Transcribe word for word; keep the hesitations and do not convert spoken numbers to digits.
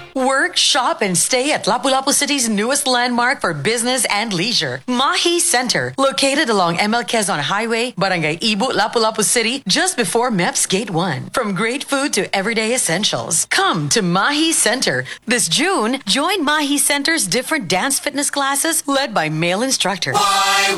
Work, shop, and stay at Lapu-Lapu City's newest landmark for business and leisure, Mahi Center, located along M L Quezon Highway, Barangay Ibu, Lapu-Lapu City, just before M E P S Gate one. From great food to everyday essentials, come to Mahi Center. This June, join Mahi Center's different dance fitness classes led by male instructors. My